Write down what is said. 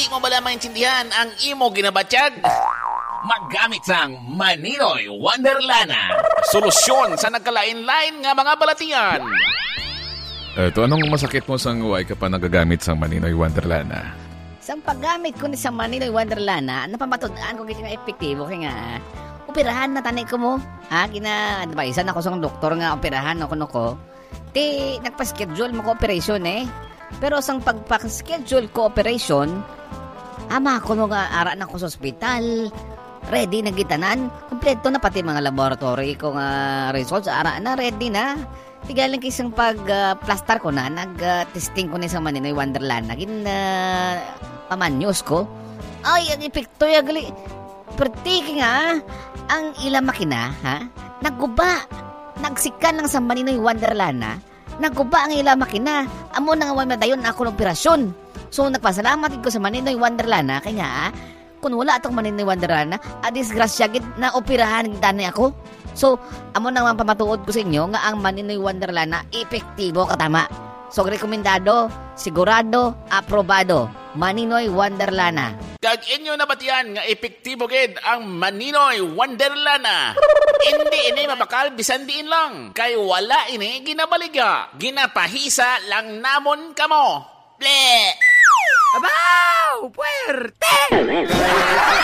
Di mo bala maintindihan ang imo ginabatyag? Maggamit sang Maninoy Wonderlana. Solusyon sa nagkalain-lain nga mga balatian. Eto, anong masakit mo sang way ka pa nagagamit sang Maninoy Wonderlana? Sa paggamit ko ni sa Maninoy Wonderlana, napamatudaan ko kaya nga epektibo kaya nga operahan na tanay ko mo. Gina-advisean ako sa doktor nga operahan ako ko. Ti, nagpa-schedule mo ko operation Pero sang pagpa-schedule ko operation, ama ko mo nga ara na ko sa ospital. Ready na gitanan. Kompleto na pati mga laboratory ko nga results. Ara na, ready na. Tigaling kisang pag-plaster ko na, nag-testing ko na sa Maninoy Wonderlana. Pamanyos ko. Ay, ang epekto ya gali. Pertiki nga, ang ilang makina, nagguba. Nagsikan lang sa Maninoy Wonderlana. Nagguba ang ilang makina. Amo na nga may madayon ako ng operasyon. So, nagpasalamat ko sa Maninoy Wonderlana. Kaya nga, kung wala itong Maninoy Wonderlana, disgrasya gid na operahan gitani ako. So, amo nang pamatuod ko sa inyo nga ang Maninoy Wonderlana epektibo katama. So, rekomendado, sigurado, aprobado. Maninoy Wonderlana. Kag inyo nabatian nga epektibo gid ang Maninoy Wonderlana. Hindi mabakal bisan diin lang. Kay wala ini ginabaliga. Ginapahisa lang namon kamo. Ble! Abaw! Puwerte!